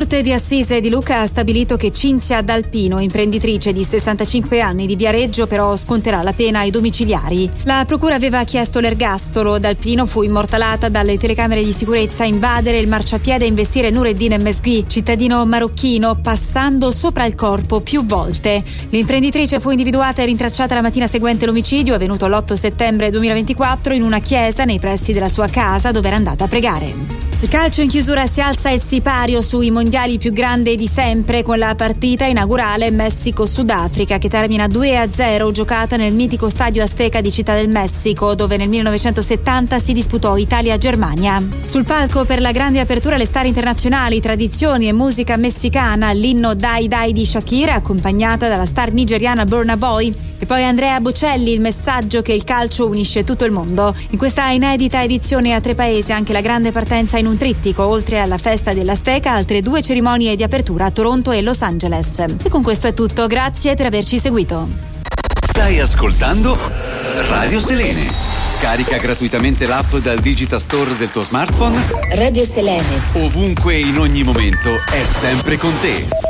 Corte di Assise di Lucca ha stabilito che Cinzia D'Alpino, imprenditrice di 65 anni di Viareggio, però sconterà la pena ai domiciliari. La procura aveva chiesto l'ergastolo. D'Alpino fu immortalata dalle telecamere di sicurezza a invadere il marciapiede e investire Nureddin Mesghi, cittadino marocchino, passando sopra il corpo più volte. L'imprenditrice fu individuata e rintracciata la mattina seguente l'omicidio, avvenuto l'8 settembre 2024 in una chiesa nei pressi della sua casa dove era andata a pregare. Il calcio in chiusura, si alza il sipario sui mondiali più grandi di sempre con la partita inaugurale Messico-Sudafrica che termina 2-0, giocata nel mitico stadio Azteca di Città del Messico, dove nel 1970 si disputò Italia-Germania. Sul palco per la grande apertura le star internazionali, tradizioni e musica messicana, l'inno Dai Dai di Shakira accompagnata dalla star nigeriana Burna Boy e poi Andrea Bocelli, il messaggio che il calcio unisce tutto il mondo. In questa inedita edizione a 3 paesi anche la grande partenza in un trittico, oltre alla festa dell'Azteca altre 2 cerimonie di apertura a Toronto e Los Angeles. E con questo è tutto, grazie per averci seguito. Stai ascoltando Radio Selene. Scarica gratuitamente l'app dal Digital Store del tuo smartphone. Radio Selene. Ovunque, in ogni momento, è sempre con te.